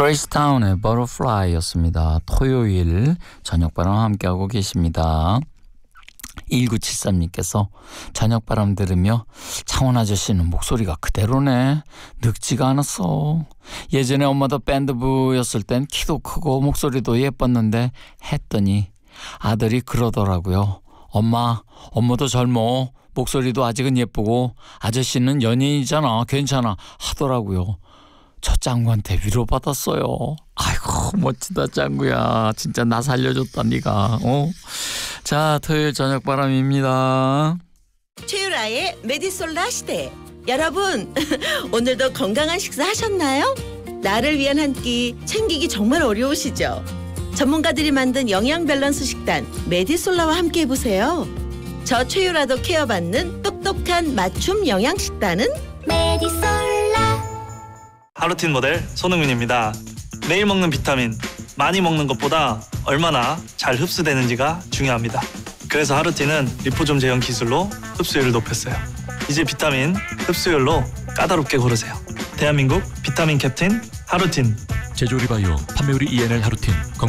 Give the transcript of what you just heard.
크리스 타운의 버터플라이였습니다. 토요일 저녁바람 함께하고 계십니다. 1973님께서 저녁바람 들으며 창원 아저씨는 목소리가 그대로네. 늙지가 않았어. 예전에 엄마도 밴드부였을 땐 키도 크고 목소리도 예뻤는데 했더니 아들이 그러더라고요. 엄마도 젊어. 목소리도 아직은 예쁘고 아저씨는 연예인이잖아. 괜찮아 하더라고요. 저 짱구한테 위로받았어요. 아이고 멋지다 짱구야. 진짜 나 살려줬다 네가. 자, 토요일 저녁바람입니다. 최유라의 메디솔라 시대. 여러분 오늘도 건강한 식사 하셨나요? 나를 위한 한 끼 챙기기 정말 어려우시죠? 전문가들이 만든 영양 밸런스 식단 메디솔라와 함께 해보세요. 저 최유라도 케어받는 똑똑한 맞춤 영양 식단은 메디솔라. 하루틴 모델 손흥민입니다. 매일 먹는 비타민, 많이 먹는 것보다 얼마나 잘 흡수되는지가 중요합니다. 그래서 하루틴은 리포좀 제형 기술로 흡수율을 높였어요. 이제 비타민 흡수율로 까다롭게 고르세요. 대한민국 비타민 캡틴 하루틴. 제조리바이오 판매우리 ENL 하루틴.